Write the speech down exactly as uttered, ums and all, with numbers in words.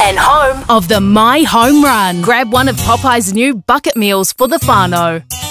and home of the My Home Run. Grab one of Popeye's new bucket meals for the whānau.